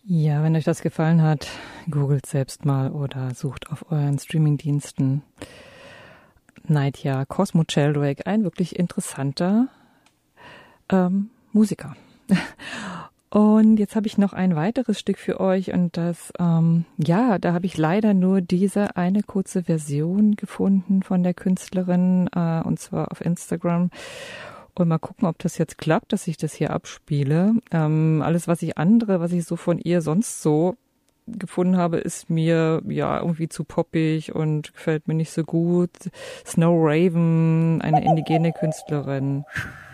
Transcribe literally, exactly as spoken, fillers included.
Ja, wenn euch das gefallen hat, googelt selbst mal oder sucht auf euren Streamingdiensten Naidya Cosmo Sheldrake, ein wirklich interessanter ähm, Musiker. Und jetzt habe ich noch ein weiteres Stück für euch und das, ähm, ja, da habe ich leider nur diese eine kurze Version gefunden von der Künstlerin äh, und zwar auf Instagram. Und mal gucken, ob das jetzt klappt, dass ich das hier abspiele. Ähm, alles, was ich andere, was ich so von ihr sonst so gefunden habe, ist mir ja irgendwie zu poppig und gefällt mir nicht so gut. Snow Raven, eine indigene Künstlerin.